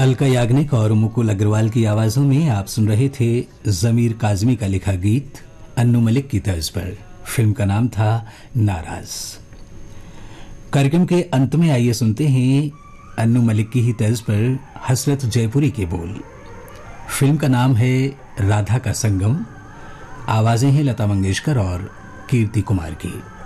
अलका याग्निक और मुकुल अग्रवाल की आवाजों में आप सुन रहे थे जमीर काजमी का लिखा गीत अन्नू मलिक की तर्ज पर। फिल्म का नाम था नाराज। कार्यक्रम के अंत में आइए सुनते हैं अन्नू मलिक की ही तर्ज पर हसरत जयपुरी के बोल। फिल्म का नाम है राधा का संगम। आवाजें हैं लता मंगेशकर और कीर्ति कुमार की।